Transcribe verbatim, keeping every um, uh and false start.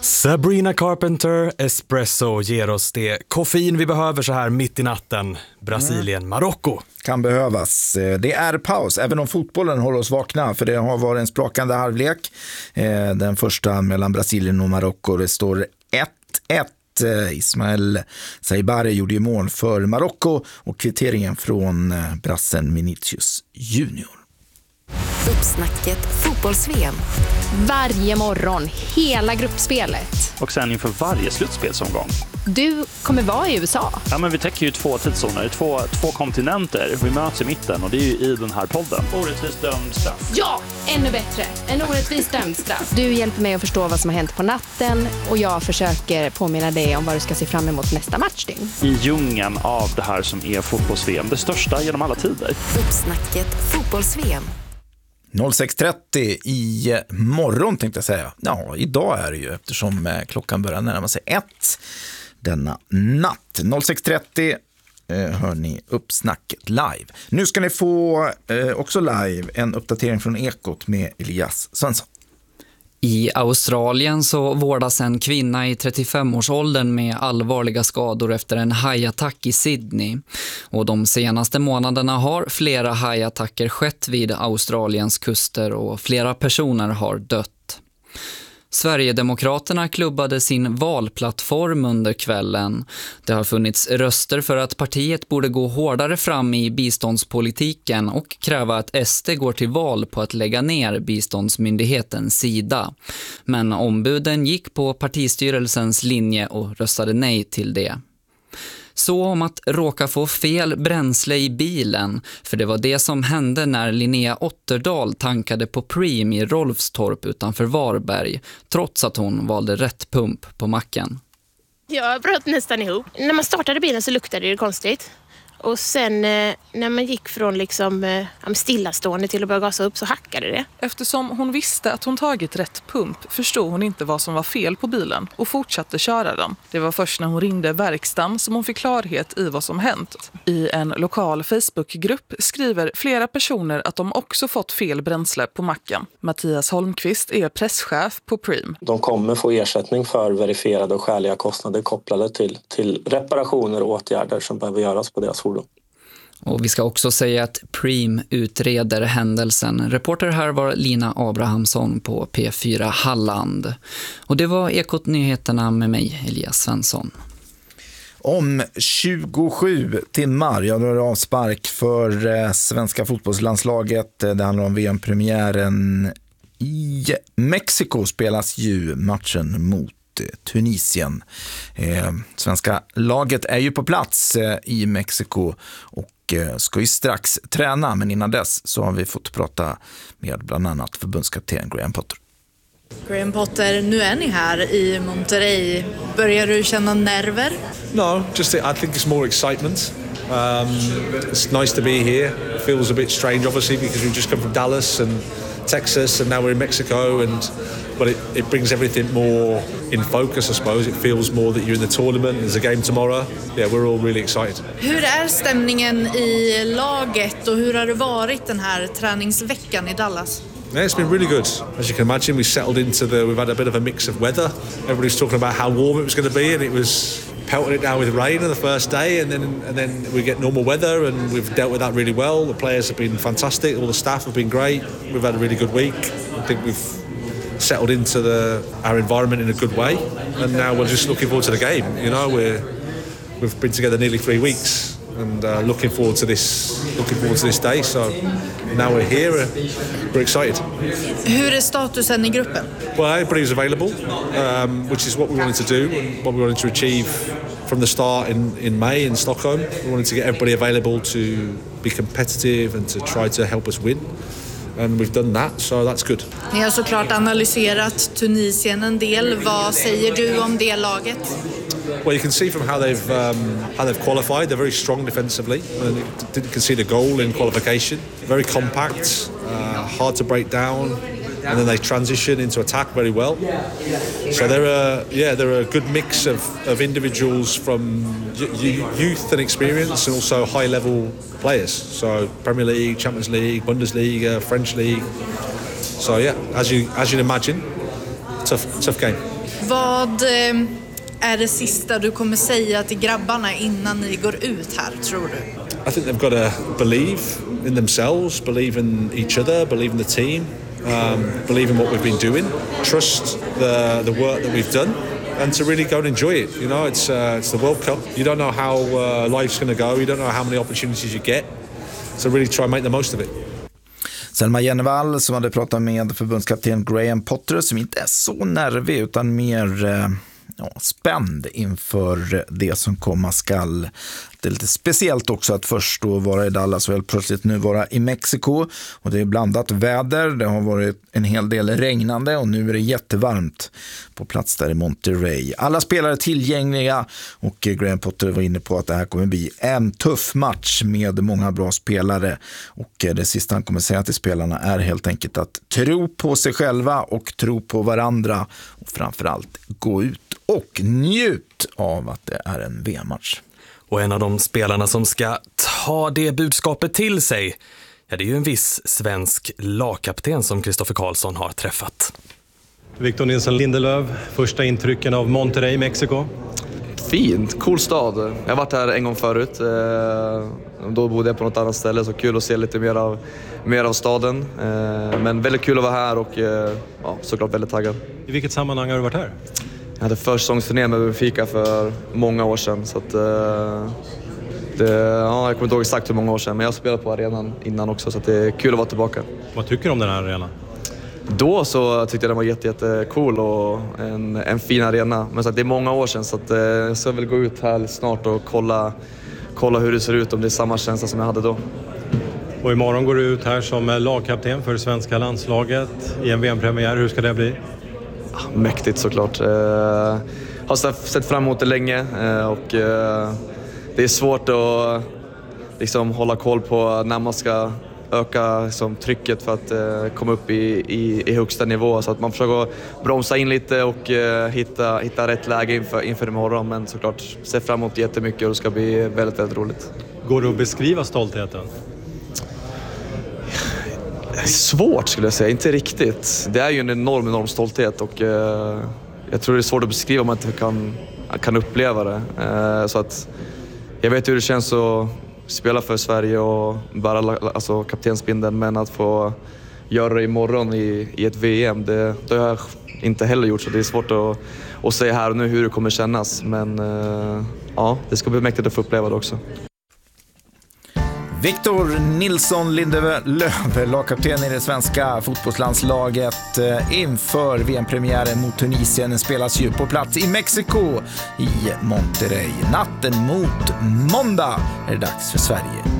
Sabrina Carpenter, Espresso ger oss det koffein vi behöver så här mitt i natten. Brasilien, Marocko. Kan behövas. Det är paus, även om fotbollen håller oss vakna, för det har varit en sprakande halvlek. Den första mellan Brasilien och Marocko. Det står ett ett. Ismael Saibare gjorde ju mål för Marocko och kvitteringen från brassen Vinicius Junior. Uppsnacket fotbolls-V M. Varje morgon, hela gruppspelet. Och sen inför varje slutspelsomgång. Du kommer vara i U S A. Ja, men vi täcker ju två tidszoner, två, två kontinenter. Vi möts i mitten och det är ju i den här podden. Orättvist dömd straff. Ja, ännu bättre. En orättvist dömd straff. Du hjälper mig att förstå vad som har hänt på natten och jag försöker påminna dig om vad du ska se fram emot nästa matchdygn. I djungeln av det här som är fotbolls-V M, det största genom alla tider. Uppsnacket fotbolls-V M. sex trettio i morgon tänkte jag säga. Ja, idag är det ju eftersom klockan börjar närma sig ett denna natt. sex trettio eh, hör ni Uppsnacket live. Nu ska ni få eh, också live en uppdatering från Ekot med Elias Svensson. I Australien så vårdas en kvinna i trettiofem-årsåldern med allvarliga skador efter en hajattack i Sydney. Och de senaste månaderna har flera hajattacker skett vid Australiens kuster och flera personer har dött. Sverigedemokraterna klubbade sin valplattform under kvällen. Det har funnits röster för att partiet borde gå hårdare fram i biståndspolitiken och kräva att S D går till val på att lägga ner biståndsmyndigheten Sida. Men ombuden gick på partistyrelsens linje och röstade nej till det. Så om att råka få fel bränsle i bilen, för det var det som hände när Linnea Otterdal tankade på Preem i Rolfstorp utanför Varberg, trots att hon valde rätt pump på macken. Jag bröt nästan ihop. När man startade bilen så luktade det konstigt. Och sen eh, när man gick från liksom, eh, stillastående till att börja gasa upp så hackade det. Eftersom hon visste att hon tagit rätt pump förstod hon inte vad som var fel på bilen och fortsatte köra den. Det var först när hon ringde verkstaden som hon fick klarhet i vad som hänt. I en lokal Facebookgrupp skriver flera personer att de också fått fel bränsle på macken. Mattias Holmqvist är presschef på Preem. De kommer få ersättning för verifierade och skäliga kostnader kopplade till, till reparationer och åtgärder som behöver göras på deras fordon. Och vi ska också säga att Preem utreder händelsen. Reporter här var Lina Abrahamsson på P fyra Halland. Och det var Ekot-nyheterna med mig, Elias Svensson. Om tjugosju timmar, jag drar avspark för eh, svenska fotbollslandslaget. Det handlar om V M-premiären i Mexiko, spelas ju matchen mot Tunisien. Eh, svenska laget är ju på plats eh, i Mexiko och eh, ska ju strax träna, men innan dess så har vi fått prata med bland annat förbundskapten Graham Potter. Graham Potter, nu är ni här i Monterrey. Börjar du känna nerver? No, just I think it's more excitement. Um, it's nice to be here. It feels a bit strange obviously because we've just come from Dallas and Texas and now we're in Mexico, and but it, it brings everything more in focus, I suppose. It feels more that you're in the tournament. There's a game tomorrow. Yeah, we're all really excited. Hur är stämningen i laget och hur har det varit den här träningsveckan i Dallas? Yeah, it's been really good. As you can imagine, we settled into the, we've had a bit of a mix of weather. Everybody's talking about how warm it was going to be, and it was pelting it down with rain on the first day, and then and then we get normal weather, and we've dealt with that really well. The players have been fantastic, all the staff have been great. We've had a really good week. I think we've settled into the our environment in a good way, and now we're just looking forward to the game. You know, we're we've been together nearly three weeks, and uh, looking forward to this looking forward to this day. So now we're here, uh, we're excited. Hur är statusen i gruppen? Well, everybody's available, um, which is what we wanted to do and what we wanted to achieve from the start in, in May in Stockholm. We wanted to get everybody available to be competitive and to try to help us win. And we've done that, so that's good. Ni har såklart analyserat Tunisien en del. Vad säger du om det laget? Well, you can see from how they've um, how they've qualified. They're very strong defensively. And you didn't concede a goal in qualification. Very compact, uh, hard to break down, and then they transition into attack very well. So they're a yeah they're a good mix of, of individuals from youth and experience, and also high level players. So Premier League, Champions League, Bundesliga, French League. So yeah, as you as you'd imagine, tough, tough game. Vad eh, är det sista du kommer säga till grabbarna innan ni går ut här, tror du? I think they've got to believe in themselves, believe in each other, believe in the team, um, believe in what we've been doing, trust the the work that we've done, and to really go and enjoy it. You know, it's uh, it's the World Cup. You don't know how uh, life's going to go. You don't know how many opportunities you get. So really try and make the most of it. Selma Jennevall som hade pratat med förbundskapten Graham Potter, som inte är så nervig utan mer eh, ja, spänd inför det som komma skall. Det är lite speciellt också att först då vara i Dallas och helt plötsligt nu vara i Mexiko, och det är blandat väder, det har varit en hel del regnande och nu är det jättevarmt på plats där i Monterrey. Alla spelare tillgängliga, och Graham Potter var inne på att det här kommer bli en tuff match med många bra spelare, och det sista han kommer säga till spelarna är helt enkelt att tro på sig själva och tro på varandra, och framförallt gå ut och njut av att det är en V M-match. Och en av de spelarna som ska ta det budskapet till sig, ja, det är ju en viss svensk lagkapten som Kristoffer Karlsson har träffat. Victor Nilsson Lindelöf, första intrycken av Monterrey, Mexiko. Fint, cool stad. Jag har varit här en gång förut. Då bodde jag på något annat ställe, så kul att se lite mer av, mer av staden. Men väldigt kul att vara här och ja, såklart väldigt taggad. I vilket sammanhang har du varit här? Jag hade försäsongsturné med Benfica för många år sedan. Så att, det, ja, jag kommer inte ihåg exakt hur många år sedan, men jag spelade på arenan innan också, så att det är kul att vara tillbaka. Vad tycker du om den här arenan? Då så tyckte jag den var jätte, jätte cool och en, en fin arena. Men så att det är många år sedan, så att, jag ska väl gå ut här snart och kolla, kolla hur det ser ut, om det är samma känsla som jag hade då. Och imorgon går du ut här som lagkapten för svenska landslaget i en V M-premiär. Hur ska det bli? Mäktigt såklart. Jag har sett fram emot det länge, och det är svårt att liksom hålla koll på när man ska öka liksom, trycket för att eh, komma upp i, i, i högsta nivå, så att man försöker bromsa in lite och eh, hitta, hitta rätt läge inför, inför imorgon, men såklart ser fram emot jättemycket och det ska bli väldigt, väldigt roligt. Går det att beskriva stoltheten? Svårt skulle jag säga, inte riktigt. Det är ju en enorm, enorm stolthet, och eh, jag tror det är svårt att beskriva om man inte kan, kan uppleva det. Eh, så att jag vet hur det känns att spela för Sverige och bara alltså, kaptensbindeln, men att få göra det imorgon i, i ett V M, det, det har jag inte heller gjort, så det är svårt att, att säga här och nu hur det kommer kännas, men eh, ja, det ska bli mäktigt att få uppleva det också. Victor Nilsson Lindelöf, lagkapten i det svenska fotbollslandslaget inför V M-premiären mot Tunisien. Den spelas ju på plats i Mexiko i Monterrey. Natten mot måndag är det dags för Sverige